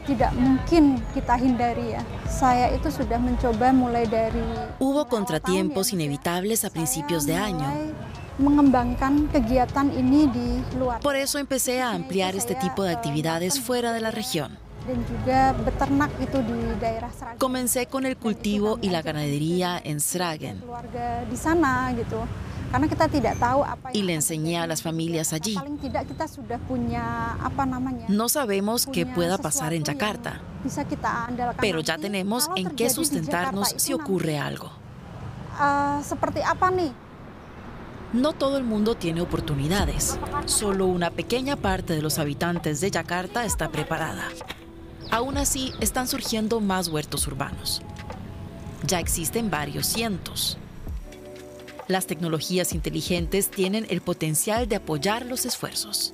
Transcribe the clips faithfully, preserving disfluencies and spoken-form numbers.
tidak mungkin kita hindari ya. Saya itu sudah mencoba mulai dari... Hubo contratiempos inevitables a principios de año. Mengembangkan kegiatan ini di luar. Por eso empecé a ampliar este tipo de actividades fuera de la región. Dan juga beternak itu di daerah Sragen. Comencé con el cultivo y la ganadería en Sragen. Keluarga di sana gitu. Karena kita tidak tahu apa y le enseñé a las familias allí. Paling tidak kita sudah punya apa namanya. No sabemos qué pueda pasar en Yakarta, bisa kita andalkan pero ya nanti, tenemos en qué sustentarnos si ocurre algo. Uh, seperti apa nih? No todo el mundo tiene oportunidades. Solo una pequeña parte de los habitantes de Yakarta está preparada. Aún así, están surgiendo más huertos urbanos. Ya existen varios cientos. Las tecnologías inteligentes tienen el potencial de apoyar los esfuerzos.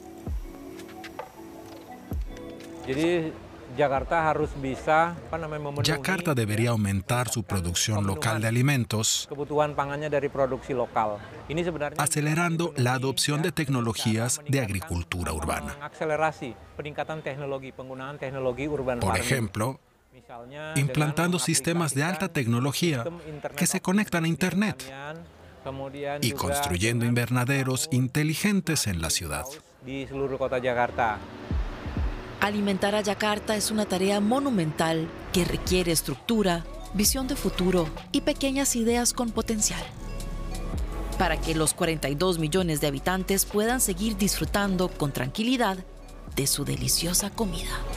Yakarta debería aumentar su producción local de alimentos, acelerando la adopción de tecnologías de agricultura urbana. Por ejemplo, implantando sistemas de alta tecnología que se conectan a Internet y construyendo invernaderos inteligentes en la ciudad. Alimentar a Yakarta es una tarea monumental que requiere estructura, visión de futuro y pequeñas ideas con potencial, para que los cuarenta y dos millones de habitantes puedan seguir disfrutando con tranquilidad de su deliciosa comida.